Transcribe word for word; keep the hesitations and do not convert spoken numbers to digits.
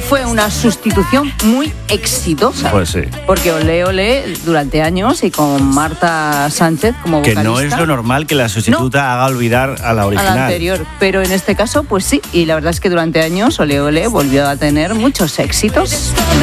fue una sustitución muy exitosa. Pues sí. Porque Olé Olé durante años y con Marta Sánchez como vocalista. Que no es lo normal que la sustituta no. haga olvidar a la original. A la anterior, pero en este caso pues sí, y la verdad es que durante años Olé Olé volvió a tener muchos éxitos.